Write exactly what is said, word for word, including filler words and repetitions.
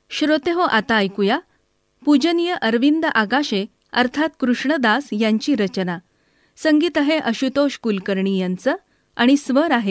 श्रोते हो, आता ऐकूया पूजनीय अरविंद आगाशे अर्थात कृष्णदास यांची रचना. संगीत आहे आशुतोष कुलकर्णी यांचं आणि स्वर आहे